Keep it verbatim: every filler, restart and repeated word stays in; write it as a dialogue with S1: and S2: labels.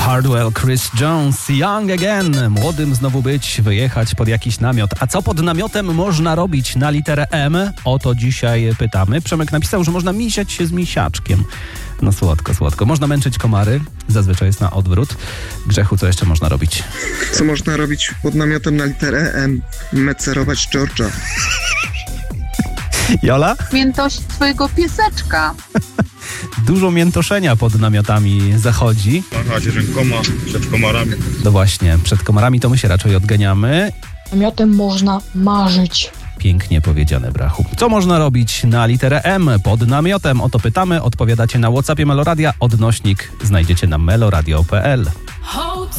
S1: Hardwell, Chris Jones, Young Again. Młodym znowu być, wyjechać pod jakiś namiot. A co pod namiotem można robić na literę M? O to dzisiaj pytamy. Przemek napisał, że można misiać się z misiaczkiem. No słodko, słodko. Można męczyć komary. Zazwyczaj jest na odwrót. Grzechu, co jeszcze można robić?
S2: Co można robić pod namiotem na literę M? Mecerować George'a.
S1: Jola?
S3: Miętość swojego pieseczka.
S1: Dużo miętoszenia pod namiotami zachodzi.
S4: Machać rękoma przed komarami.
S1: No właśnie, przed komarami to my się raczej odganiamy.
S5: Namiotem można marzyć.
S1: Pięknie powiedziane, Brachu. Co można robić na literę M pod namiotem? O to pytamy. Odpowiadacie na WhatsAppie Meloradia. Odnośnik znajdziecie na meloradio kropka p l.